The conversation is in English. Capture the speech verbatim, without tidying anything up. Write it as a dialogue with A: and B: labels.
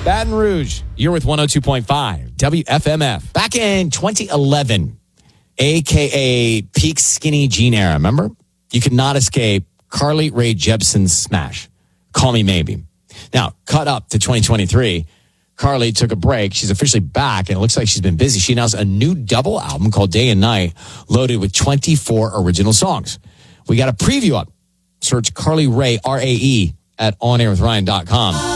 A: Baton Rouge, you're with one oh two point five W F M F. Back in twenty eleven, a k a peak skinny jean era, remember? You could not escape Carly Rae Jepsen's smash, Call Me Maybe. Now, cut up to twenty twenty-three, Carly took a break. She's officially back, and it looks like she's been busy. She announced a new double album called Day and Night, loaded with twenty-four original songs. We got a preview up. Search Carly Rae, R A E, at on air with ryan dot com.